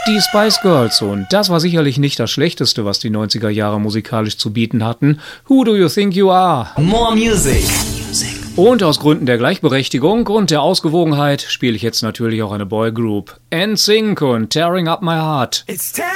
Die Spice Girls, und das war sicherlich nicht das Schlechteste, was die 90er Jahre musikalisch zu bieten hatten. Who do you think you are? More music. Und aus Gründen der Gleichberechtigung und der Ausgewogenheit spiele ich jetzt natürlich auch eine Boygroup. NSYNC und Tearing Up My Heart. It's tearing